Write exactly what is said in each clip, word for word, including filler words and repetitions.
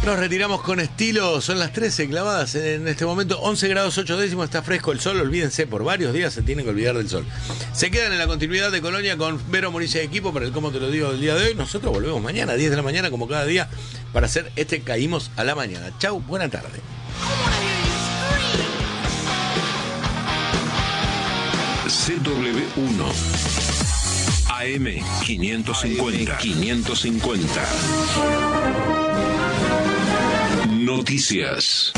Nos retiramos con estilo, son las trece clavadas en este momento, once grados ocho décimos, está fresco el sol, olvídense, por varios días se tienen que olvidar del sol. Se quedan en la continuidad de Colonia con Vero Moricia de equipo para el Cómo Te Lo Digo del día de hoy. Nosotros volvemos mañana a diez de la mañana como cada día para hacer este Caímos a la Mañana. Chau, buena tarde. C W uno A M quinientos cincuenta quinientos cincuenta Noticias.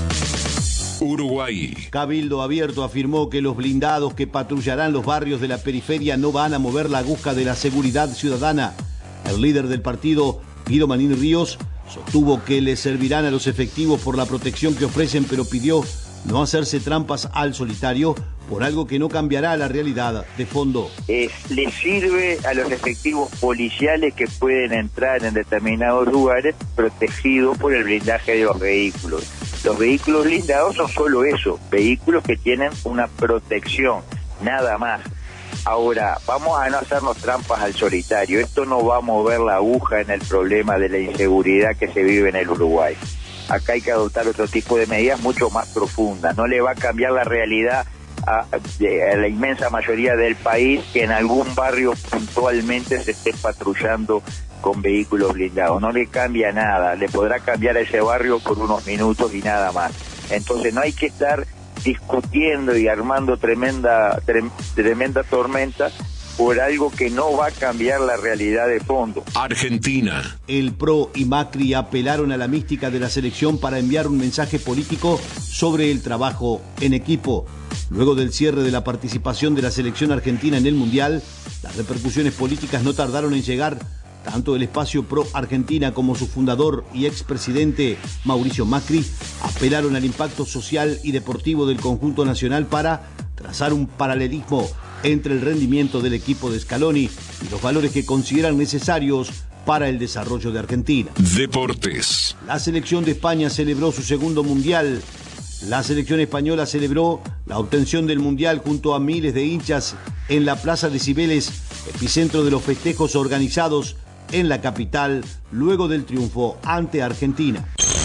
Uruguay. Cabildo Abierto afirmó que los blindados que patrullarán los barrios de la periferia no van a mover la aguja de la seguridad ciudadana. El líder del partido, Guido Manín Ríos, sostuvo que le servirán a los efectivos por la protección que ofrecen, pero pidió no hacerse trampas al solitario por algo que no cambiará la realidad de fondo. Es, le sirve a los efectivos policiales que pueden entrar en determinados lugares protegidos por el blindaje de los vehículos. Los vehículos blindados son solo eso, vehículos que tienen una protección, nada más. Ahora, vamos a no hacernos trampas al solitario. Esto no va a mover la aguja en el problema de la inseguridad que se vive en el Uruguay. Acá hay que adoptar otro tipo de medidas mucho más profundas. No le va a cambiar la realidad a, a la inmensa mayoría del país que en algún barrio puntualmente se esté patrullando con vehículos blindados. No le cambia nada. Le podrá cambiar a ese barrio por unos minutos y nada más. Entonces no hay que estar discutiendo y armando tremenda, trem, tremenda tormenta por algo que no va a cambiar la realidad de fondo. Argentina. El P R O y Macri apelaron a la mística de la selección para enviar un mensaje político sobre el trabajo en equipo. Luego del cierre de la participación de la selección argentina en el Mundial, las repercusiones políticas no tardaron en llegar. Tanto el espacio Pro Argentina como su fundador y expresidente Mauricio Macri apelaron al impacto social y deportivo del conjunto nacional para trazar un paralelismo entre el rendimiento del equipo de Scaloni y los valores que consideran necesarios para el desarrollo de Argentina. Deportes. La selección de España celebró su segundo mundial. La selección española celebró la obtención del mundial junto a miles de hinchas en la Plaza de Cibeles, epicentro de los festejos organizados en la capital luego del triunfo ante Argentina.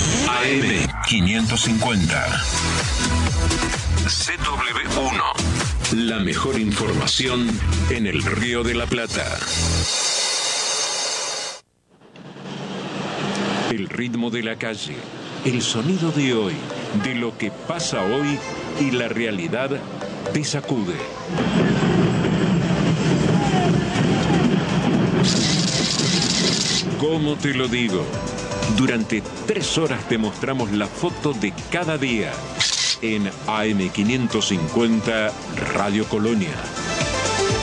A M quinientos cincuenta C W uno. La mejor información en el Río de la Plata. El ritmo de la calle, el sonido de hoy, de lo que pasa hoy y la realidad te sacude. ¿Cómo te lo digo? Durante tres horas te mostramos la foto de cada día en A M quinientos cincuenta Radio Colonia.